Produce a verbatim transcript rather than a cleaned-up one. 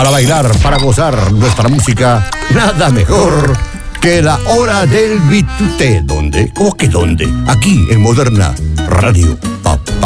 Para bailar, para gozar nuestra música, nada mejor que la hora del Bituté. ¿Dónde? ¿Cómo que dónde? Aquí en Moderna Radio. Pa, pa.